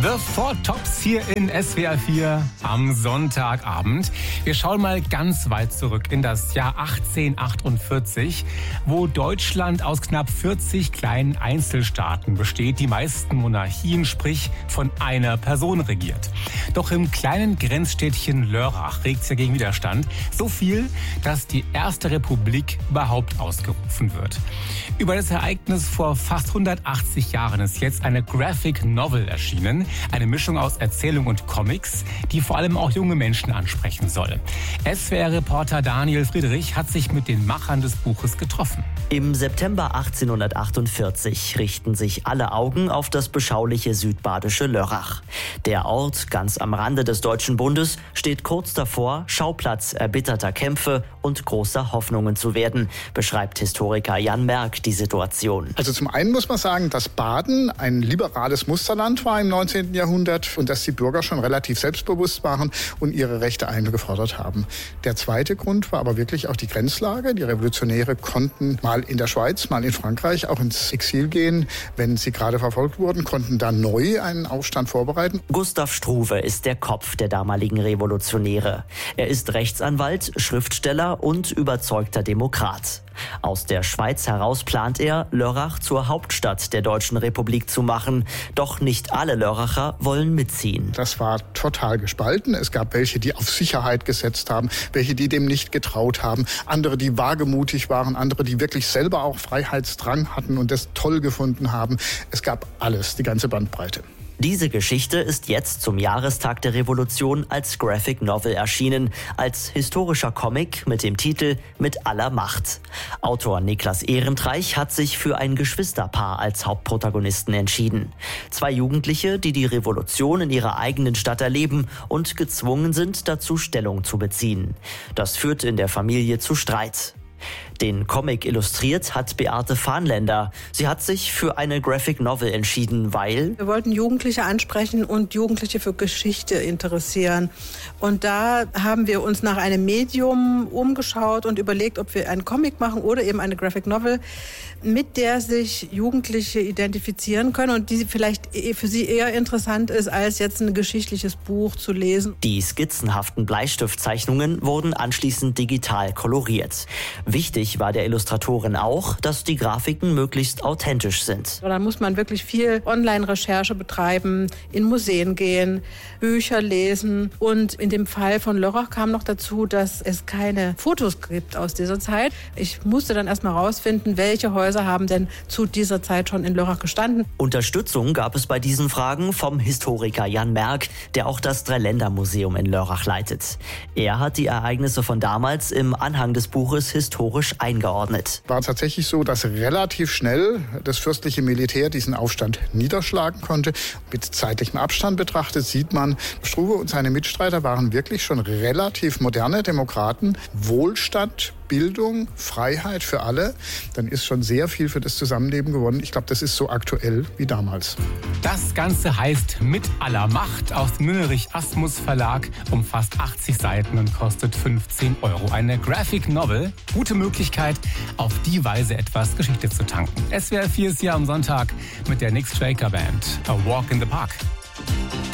The Four Tops hier in SWR 4 am Sonntagabend. Wir schauen mal ganz weit zurück in das Jahr 1848, wo Deutschland aus knapp 40 kleinen Einzelstaaten besteht, die meisten Monarchien, sprich von einer Person regiert. Doch im kleinen Grenzstädtchen Lörrach regt es ja gegen Widerstand. So viel, dass die erste Republik überhaupt ausgerufen wird. Über das Ereignis vor fast 180 Jahren ist jetzt eine Graphic Novel erschienen. Eine Mischung aus Erzählung und Comics, die vor allem auch junge Menschen ansprechen soll. SWR-Reporter Daniel Friedrich hat sich mit den Machern des Buches getroffen. Im September 1848 richten sich alle Augen auf das beschauliche südbadische Lörrach. Der Ort, ganz am Rande des Deutschen Bundes, steht kurz davor, Schauplatz erbitterter Kämpfe und großer Hoffnungen zu werden, beschreibt Historiker Jan Merk die Situation. Also zum einen muss man sagen, dass Baden ein liberales Musterland war im 19. Jahrhundert und dass die Bürger schon relativ selbstbewusst waren und ihre Rechte eingefordert haben. Der zweite Grund war aber wirklich auch die Grenzlage. Die Revolutionäre konnten mal in der Schweiz, mal in Frankreich auch ins Exil gehen, wenn sie gerade verfolgt wurden, konnten dann neu einen Aufstand vorbereiten. Gustav Struve ist der Kopf der damaligen Revolutionäre. Er ist Rechtsanwalt, Schriftsteller und überzeugter Demokrat. Aus der Schweiz heraus plant er, Lörrach zur Hauptstadt der Deutschen Republik zu machen. Doch nicht alle Lörracher wollen mitziehen. Das war total gespalten. Es gab welche, die auf Sicherheit gesetzt haben, welche, die dem nicht getraut haben, andere, die wagemutig waren, andere, die wirklich selber auch Freiheitsdrang hatten und das toll gefunden haben. Es gab alles, die ganze Bandbreite. Diese Geschichte ist jetzt zum Jahrestag der Revolution als Graphic Novel erschienen, als historischer Comic mit dem Titel Mit aller Macht. Autor Niklas Ehrentreich hat sich für ein Geschwisterpaar als Hauptprotagonisten entschieden. Zwei Jugendliche, die die Revolution in ihrer eigenen Stadt erleben und gezwungen sind, dazu Stellung zu beziehen. Das führt in der Familie zu Streit. Den Comic illustriert hat Beate Fahnländer. Sie hat sich für eine Graphic Novel entschieden, weil wir wollten Jugendliche ansprechen und Jugendliche für Geschichte interessieren. Und da haben wir uns nach einem Medium umgeschaut und überlegt, ob wir einen Comic machen oder eben eine Graphic Novel, mit der sich Jugendliche identifizieren können und die vielleicht für sie eher interessant ist, als jetzt ein geschichtliches Buch zu lesen. Die skizzenhaften Bleistiftzeichnungen wurden anschließend digital koloriert. Wichtig war der Illustratorin auch, dass die Grafiken möglichst authentisch sind. Da muss man wirklich viel Online-Recherche betreiben, in Museen gehen, Bücher lesen. Und in dem Fall von Lörrach kam noch dazu, dass es keine Fotos gibt aus dieser Zeit. Ich musste dann erstmal rausfinden, welche Häuser haben denn zu dieser Zeit schon in Lörrach gestanden. Unterstützung gab es bei diesen Fragen vom Historiker Jan Merk, der auch das Dreiländermuseum in Lörrach leitet. Er hat die Ereignisse von damals im Anhang des Buches historisch eingeordnet. War tatsächlich so, dass relativ schnell das fürstliche Militär diesen Aufstand niederschlagen konnte. Mit zeitlichem Abstand betrachtet sieht man, Struve und seine Mitstreiter waren wirklich schon relativ moderne Demokraten. Wohlstand, Bildung, Freiheit für alle. Dann ist schon sehr viel für das Zusammenleben gewonnen. Ich glaube, das ist so aktuell wie damals. Das Ganze heißt Mit aller Macht aus dem Münnerich Asmus Verlag, umfasst 80 Seiten und kostet 15 €. Eine Graphic Novel, gute Möglichkeit, auf die Weise etwas Geschichte zu tanken. SWR 4 ist hier am Sonntag mit der Nick Straker Band, A Walk in the Park.